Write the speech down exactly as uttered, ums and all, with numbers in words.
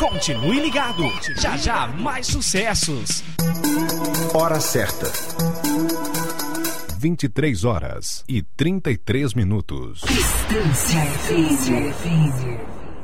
Continue ligado. Já já mais sucessos. Hora certa. vinte e três horas e trinta e três minutos. Distância F M.